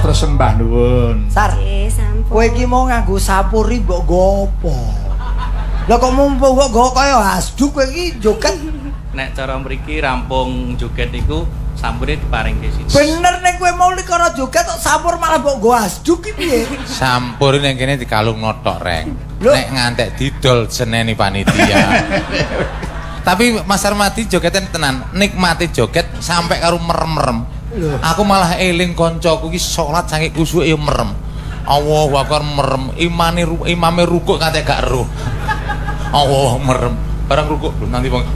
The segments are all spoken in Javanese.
Matur sembah nuwun. Sar. Sampun. Kowe iki mau nganggo sapuri mbok nggo apa? Lah kok mumpung kok nggo kaya hasduk kowe iki joget. Nek cara mriki rampung joget niku sampure diparingke siji. Bener nek kowe mau likara joget kok sampur malah mbok nggo hasduk iki piye? Sampur ning kene dikalung notok reng. Loh. Nek ngantek didol seneni panitia. Tapi Mas Armadi jogetan tenan, nikmati joget sampai karo merem-merem. Aku malah eling koncoku iki salat sange kusuke ya merem. Allahu Akbar merem, imame rukuk ngantek gak eruh. Allah merem. Barang rukuk nanti Bang.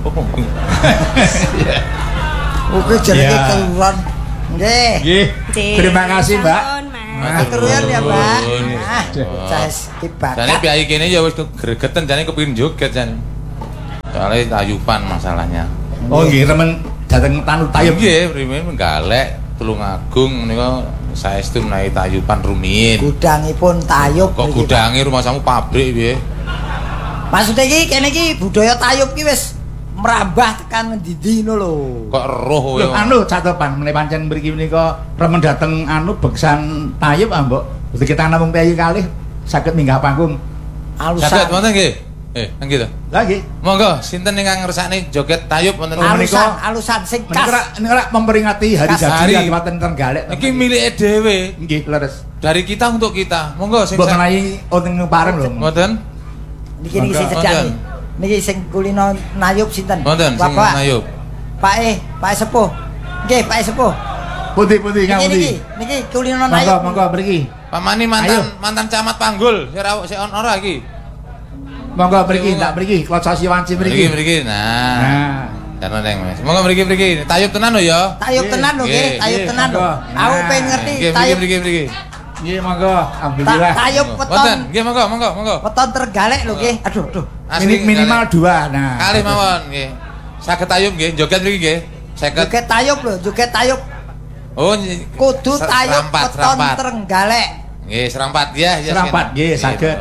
Oke jenenge keluran. Nggih. Nggih. Terima kasih, Mbak. Matur nuwun ya, Mbak. Cas tiba. Jane piye kene ya wis gregeten jane kepengin joget jane. Soale tayupan masalahnya. Oh nggih, remen dateng tanu tayub. Nggih, primen galek Tulungagung menika saestu menawi tayupan rumiyin. Gudangipun tayub. Kok gudange rumah samu pabrik piye? Maksudnya iki kene iki budaya tayub ki wis merambah tekan ngendi-endi ngono lho. Kok roh kowe. Lho anu catepan meneh pancen mriki menika remen dateng anu beksan tayub ah, Mbok. Dadi kita namung piye kalih saged minggah panggung. Alusan. Saged wonten nggih? Nggih to. Lagi. Monggo sinten ingkang ngersakne joget tayub wonten Alusan sing khas. Menika memperingati hari jadi Kabupaten Trenggalek. Iki milike dhewe. Nggih, leres. Dari kita untuk kita. Monggo sing Mbok menawi wonten pareng lho. Mboten? Niki sing cedhak. Niki sing kulino nayub sinten? Mboten sing nayub. Pak Sepuh. Nggih, Pak Sepuh. Putih-putih ngaputi. Niki kulino nayub. Monggo mriki. Pamani mantan camat Panggul. Sik ora iki. Monggo mriki, ndak mriki, klocosi wanci mriki. Mriki. Nah. Karena neng Mas. Monggo mriki. Tayub tenan lho ya. Tayub tenan lho nggih, tayub tenan lho. Aku pengen ngerti tayub. Mriki. Nggih, monggo. Alhamdulillah. Tayub weton. Wonten, nggih monggo. Weton Trenggalek lho nggih. Aduh. Minimal 2. Nah. Kalih mawon nggih. Saged tayub nggih, joget mriki nggih. Joget tayub lho, joget tayub. Oh, kudu tayub weton Trenggalek. Nggih, serampat ya. Serampat nggih, saged.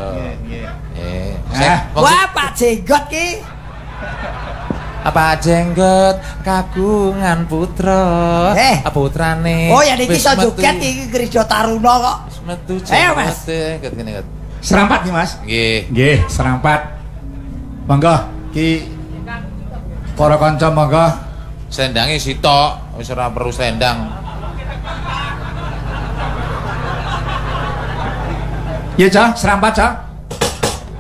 Wah, Pak Jenggot ki. Apa jenggot kagungan putra putrane. Oh ya niki iso joget iki Grisda Taruna kok. Metu Mas. Serampat nih Mas. Nggih, serampat. Monggo ki para kanca monggo. Sendange sitok, wis ora perlu sendang. Ya, Cah, serampat, Cah.